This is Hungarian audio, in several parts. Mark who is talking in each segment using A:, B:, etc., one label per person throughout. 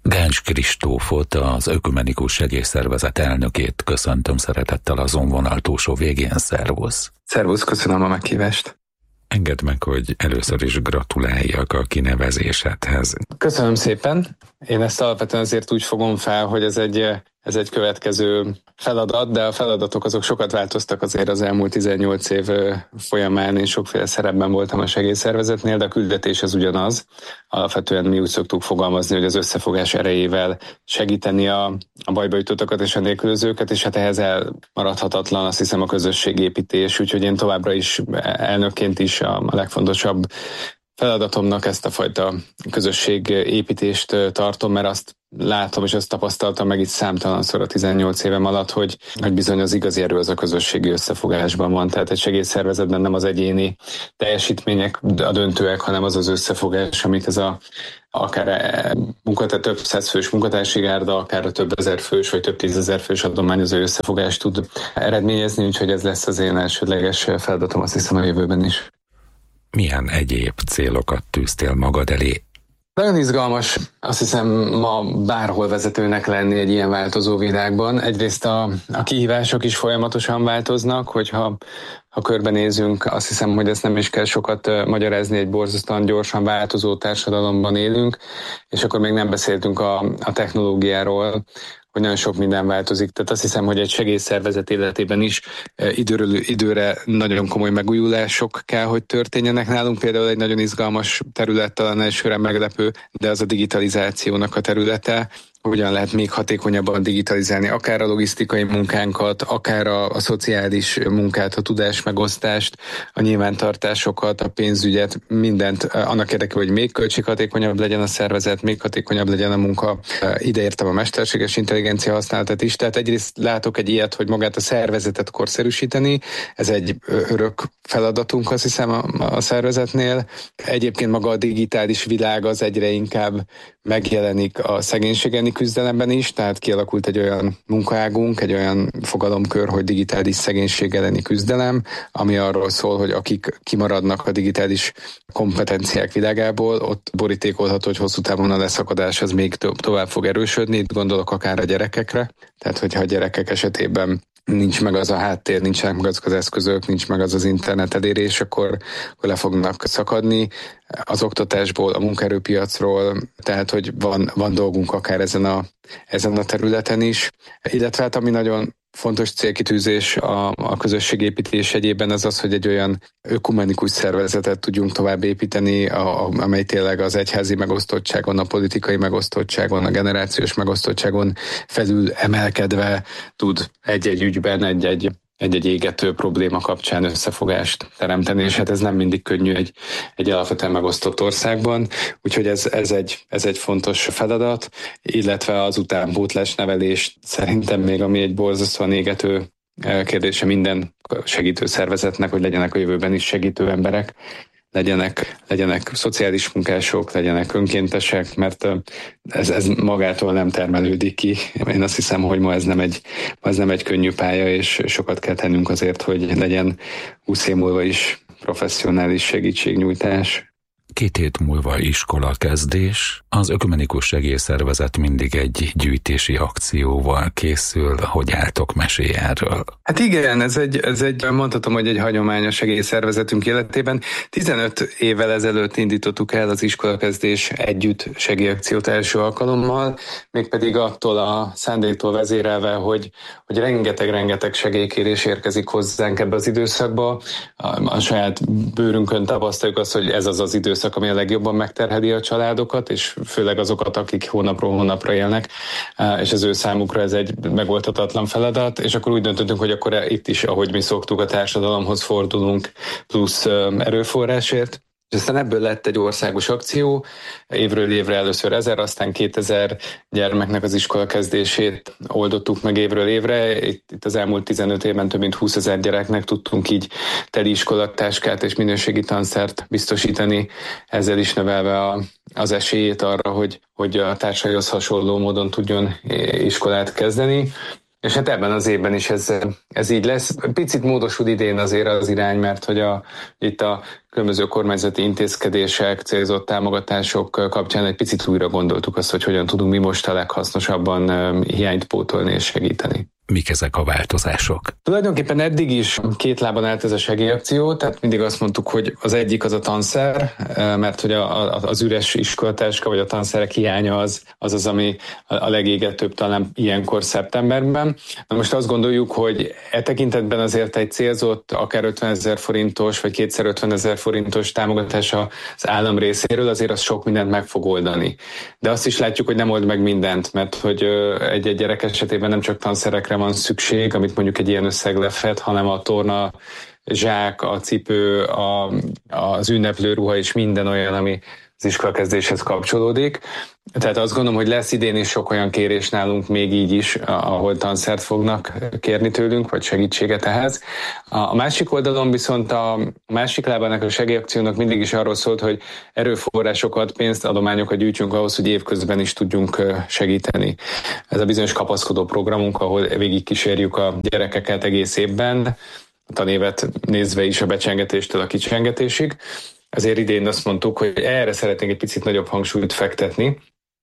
A: Gáncs Kristófot, az Ökumenikus Segélyszervezet elnökét köszöntöm szeretettel azon vonal túlsó végén. Szervusz!
B: Szervusz, köszönöm a meghívást!
A: Engedd meg, hogy először is gratuláljak a kinevezésedhez.
B: Köszönöm szépen! Én ezt alapvetően azért úgy fogom fel, hogy ez egy következő feladat, de a feladatok azok sokat változtak azért az elmúlt 18 év folyamán. Én sokféle szerepben voltam a segélyszervezetnél, de a küldetés az ugyanaz. Alapvetően mi úgy szoktuk fogalmazni, hogy az összefogás erejével segíteni a bajba jutottakat és a nélkülözőket, és hát ehhez elmaradhatatlan, azt hiszem, a közösségépítés, úgyhogy én továbbra is elnökként is a legfontosabb feladatomnak ezt a fajta közösségépítést tartom, mert azt látom és azt tapasztaltam meg itt számtalanszor a 18 évem alatt, hogy bizony az igazi erő az a közösségi összefogásban van. Tehát egy segélyszervezetben nem az egyéni teljesítmények a döntőek, hanem az az összefogás, amit ez akár több százfős munkatársi gárda, akár a több ezer fős vagy több tízezer fős adományozó összefogást tud eredményezni, úgyhogy ez lesz az én elsődleges feladatom, azt hiszem, a jövőben is.
A: Milyen egyéb célokat tűztél magad elé?
B: Nagyon izgalmas, azt hiszem, ma bárhol vezetőnek lenni egy ilyen változó világban. Egyrészt a kihívások is folyamatosan változnak, hogyha körbenézünk, azt hiszem, hogy ezt nem is kell sokat magyarázni, egy borzasztóan gyorsan változó társadalomban élünk, és akkor még nem beszéltünk a technológiáról, hogy nagyon sok minden változik. Tehát azt hiszem, hogy egy segélyszervezet életében is időről időre nagyon komoly megújulások kell, hogy történjenek. Nálunk például egy nagyon izgalmas terület, talán elsőre meglepő, de az a digitalizációnak a területe. Hogyan lehet még hatékonyabban digitalizálni akár a logisztikai munkánkat, akár a szociális munkát, a tudásmegosztást, a nyilvántartásokat, a pénzügyet, mindent annak érdekében, hogy még költséghatékonyabb legyen a szervezet, még hatékonyabb legyen a munka. Ide értem a mesterséges intelligencia használatát is. Tehát egyrészt látok egy ilyet, hogy magát a szervezetet korszerűsíteni, ez egy örök feladatunk, azt hiszem, a szervezetnél. Egyébként maga a digitális világ az egyre inkább megjelenik a szegénység küzdelemben is, tehát kialakult egy olyan munkaágunk, egy olyan fogalomkör, hogy digitális szegénység elleni küzdelem, ami arról szól, hogy akik kimaradnak a digitális kompetenciák világából, ott borítékolható, hogy hosszú távon a leszakadás az még tovább fog erősödni, itt gondolok akár a gyerekekre, tehát hogyha a gyerekek esetében nincs meg az a háttér, nincsenek meg azok az eszközök, nincs meg az internet elérés, akkor le fognak szakadni az oktatásból, a munkaerőpiacról, tehát hogy van dolgunk akár ezen a területen is. Illetve hát ami nagyon fontos célkitűzés a közösségépítés egyében az, hogy egy olyan ökumenikus szervezetet tudjunk tovább építeni, amely tényleg az egyházi megosztottságon, a politikai megosztottságon, a generációs megosztottságon felül emelkedve tud egy-egy ügyben, egy égető probléma kapcsán összefogást teremteni, és hát ez nem mindig könnyű egy alapvetően megosztott országban, úgyhogy ez egy fontos feladat, illetve az utánpótlás nevelés szerintem még, ami egy borzasztóan égető kérdése minden segítő szervezetnek, hogy legyenek a jövőben is segítő emberek, legyenek szociális munkások, legyenek önkéntesek, mert ez magától nem termelődik ki. Én azt hiszem, hogy ma ez nem egy könnyű pálya, és sokat kell tennünk azért, hogy legyen 20 év múlva is professzionális segítségnyújtás.
A: 2 hét múlva iskolakezdés. Az Ökumenikus Segélyszervezet mindig egy gyűjtési akcióval készül. Hogy álltok, mesélj erről?
B: Hát igen, ez egy mondhatom, hogy egy hagyományos segélyszervezetünk életében. 15 évvel ezelőtt indítottuk el az iskolakezdés együtt segélyakciót első alkalommal, mégpedig attól a szándéktól vezérelve, hogy rengeteg segélykérés érkezik hozzánk ebbe az időszakba. A saját bőrünkön tapasztaljuk azt, hogy ez az időszak, ami a legjobban megterheli a családokat, és főleg azokat, akik hónapról hónapra élnek, és az ő számukra ez egy megoldhatatlan feladat, és akkor úgy döntöttünk, hogy akkor itt is, ahogy mi szoktuk, a társadalomhoz fordulunk plusz erőforrásért. És aztán ebből lett egy országos akció, évről évre először 1000, aztán 2000 gyermeknek az iskola kezdését oldottuk meg évről évre. Itt az elmúlt 15 évben több mint 20 000 gyereknek tudtunk így teli iskolatáskát és minőségi tanszert biztosítani, ezzel is növelve az esélyét arra, hogy a társaihoz hasonló módon tudjon iskolát kezdeni. És hát ebben az évben is ez így lesz. Picit módosul idén azért az irány, mert hogy itt a különböző kormányzati intézkedések, célzott támogatások kapcsán egy picit újra gondoltuk azt, hogy hogyan tudunk mi most a leghasznosabban hiányt pótolni és segíteni.
A: Mik ezek a változások?
B: Tulajdonképpen eddig is két lábon állt ez a segélyakció, tehát mindig azt mondtuk, hogy az egyik az a tanszer, mert hogy az üres iskolatáska vagy a tanszerek hiánya az, ami a legégetőbb talán ilyenkor szeptemberben. Na most azt gondoljuk, hogy e tekintetben azért egy célzott, akár 50 000 forintos vagy kétszer 50 000 forintos támogatás az állam részéről azért az sok mindent meg fog oldani. De azt is látjuk, hogy nem old meg mindent, mert hogy egy gyerek esetében nem csak tanszerekre van szükség, amit mondjuk egy ilyen összeg lefed, hanem a torna, zsák, a cipő, az ünneplőruha és minden olyan, ami az iskolakezdéshez kapcsolódik. Tehát azt gondolom, hogy lesz idén is sok olyan kérés nálunk még így is, ahol tanszert fognak kérni tőlünk, vagy segítséget ehhez. A másik oldalon viszont a másik lábának a segélyakciónak mindig is arról szólt, hogy erőforrásokat, pénzt, adományokat gyűjtsünk ahhoz, hogy évközben is tudjunk segíteni. Ez a bizonyos kapaszkodó programunk, ahol végig kísérjük a gyerekeket egész évben, a tanévet nézve is a becsengetéstől a kicsengetésig. Ezért idén azt mondtuk, hogy erre szeretnénk egy picit nagyobb hangsúlyt fektetni,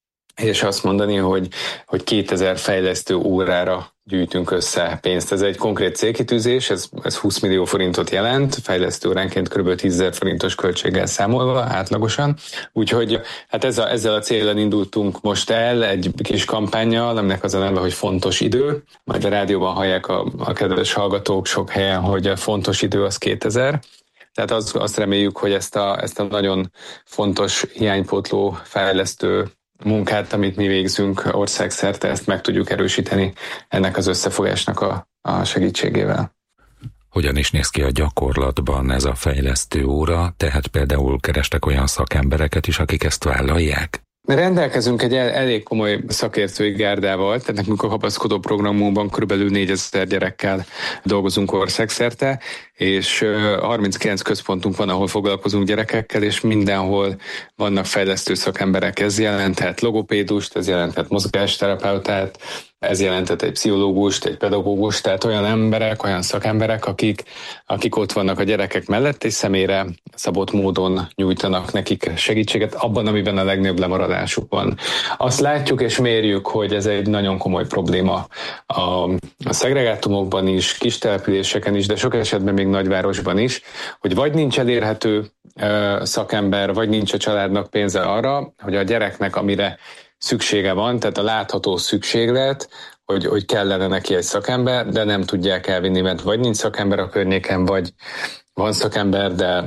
B: és azt mondani, hogy 2000 fejlesztő órára gyűjtünk össze pénzt. Ez egy konkrét célkitűzés, ez 20 millió forintot jelent, fejlesztő óránként kb. 10 000 forintos költséggel számolva átlagosan. Úgyhogy hát ezzel a céllal indultunk most el egy kis kampánnyal, aminek az a neve, hogy fontos idő. Majd a rádióban hallják a kedves hallgatók sok helyen, hogy a fontos idő az 2000. Tehát azt reméljük, hogy ezt a nagyon fontos hiánypótló fejlesztő munkát, amit mi végzünk országszerte, ezt meg tudjuk erősíteni ennek az összefogásnak a segítségével.
A: Hogyan is néz ki a gyakorlatban ez a fejlesztő óra? Tehát például kerestek olyan szakembereket is, akik ezt vállalják?
B: Rendelkezünk egy elég komoly szakértői gárdával, tehát nekünk a kapaszkodó programunkban kb. 4000 gyerekkel dolgozunk országszerte, és 39 központunk van, ahol foglalkozunk gyerekekkel, és mindenhol vannak fejlesztő szakemberek. Ez jelenthet logopédust, ez jelenthet mozgásterapeutát, ez jelentett egy pszichológust, egy pedagógust, tehát olyan emberek, olyan szakemberek, akik ott vannak a gyerekek mellett, és személyre szabott módon nyújtanak nekik segítséget abban, amiben a legnagyobb lemaradásuk van. Azt látjuk és mérjük, hogy ez egy nagyon komoly probléma a szegregátumokban is, kis településeken is, de sok esetben még nagyvárosban is, hogy vagy nincs elérhető szakember, vagy nincs a családnak pénze arra, hogy a gyereknek, amire szüksége van, tehát a látható szükséglet, hogy kellene neki egy szakember, de nem tudják elvinni, mert vagy nincs szakember a környéken, vagy van szakember, de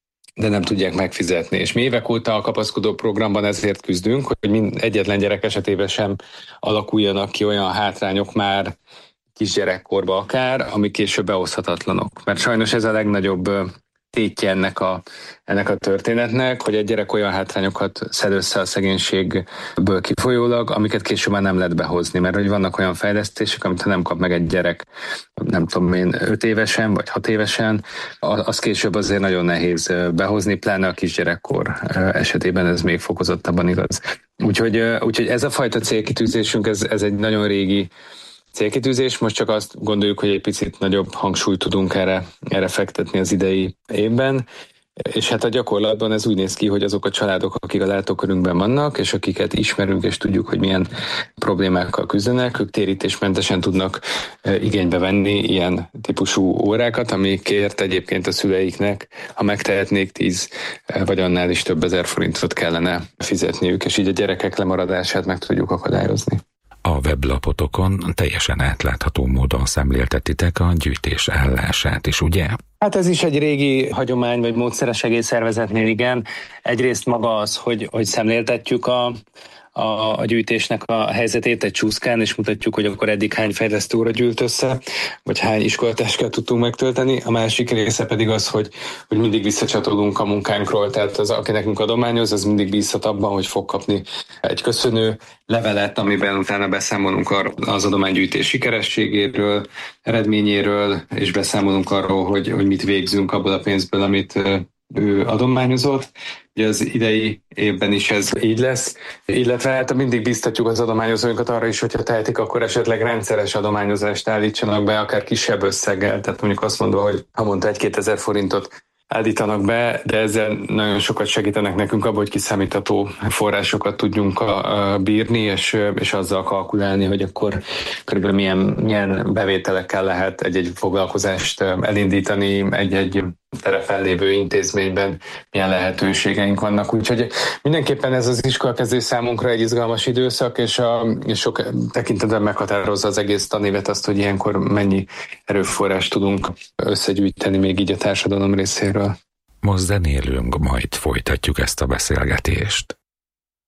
B: nem tudják megfizetni. És mi évek óta a kapaszkodó programban ezért küzdünk, hogy egyetlen gyerek esetében sem alakuljanak ki olyan hátrányok már kisgyerekkorba akár, amik később behozhatatlanok. Mert sajnos ez a legnagyobb tétje ennek a történetnek, hogy egy gyerek olyan hátrányokat szed össze a szegénységből kifolyólag, amiket később már nem lehet behozni, mert hogy vannak olyan fejlesztések, amit ha nem kap meg egy gyerek, nem tudom én, 5 évesen vagy 6 évesen, az később azért nagyon nehéz behozni, pláne a kisgyerekkor esetében ez még fokozottabban igaz. Úgyhogy ez a fajta célkitűzésünk, ez egy nagyon régi célkitűzés, most csak azt gondoljuk, hogy egy picit nagyobb hangsúlyt tudunk erre fektetni az idei évben, és hát a gyakorlatban ez úgy néz ki, hogy azok a családok, akik a látókörünkben vannak, és akiket ismerünk, és tudjuk, hogy milyen problémákkal küzdenek, ők térítésmentesen tudnak igénybe venni ilyen típusú órákat, amikért egyébként a szüleiknek, ha megtehetnék, 10 vagy annál is több ezer forintot kellene fizetniük, és így a gyerekek lemaradását meg tudjuk akadályozni.
A: A weblapotokon teljesen átlátható módon szemléltetitek a gyűjtés állását is, ugye?
B: Hát ez is egy régi hagyomány, vagy módszer a segélyszervezetnél, igen. Egyrészt maga az, hogy szemléltetjük a gyűjtésnek a helyzetét egy csúszkán, és mutatjuk, hogy akkor eddig hány fejlesztő óra gyűlt össze, vagy hány iskolatáskát tudtunk megtölteni. A másik része pedig az, hogy mindig visszacsatolunk a munkánkról, tehát az, aki nekünk adományoz, az mindig bízhat abban, hogy fog kapni egy köszönő levelet, amiben utána beszámolunk az adománygyűjtés sikerességéről, eredményéről, és beszámolunk arról, hogy mit végzünk abból a pénzből, amit ő adományozott. Ugye az idei évben is ez így lesz, illetve hát mindig biztatjuk az adományozóinkat arra is, hogyha tehetik, akkor esetleg rendszeres adományozást állítsanak be, akár kisebb összeggel, tehát mondjuk azt mondva, hogy havonta 1-2 ezer forintot állítanak be, de ezzel nagyon sokat segítenek nekünk abban, hogy kiszámítható forrásokat tudjunk bírni, és azzal kalkulálni, hogy akkor körülbelül milyen bevételekkel lehet egy foglalkozást elindítani, egy terepen lévő intézményben milyen lehetőségeink vannak. Úgyhogy mindenképpen ez az iskolakezdés számunkra egy izgalmas időszak, és sok tekintetben meghatározza az egész tanévet azt, hogy ilyenkor mennyi erőforrást tudunk összegyűjteni még így a társadalom részéről.
A: Most zenélünk, majd folytatjuk ezt a beszélgetést.